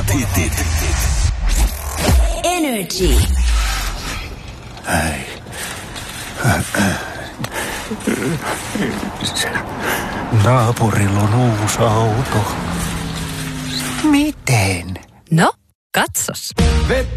hitit. Energy. Naapurilla on uusi auto. Miten? No, katsos.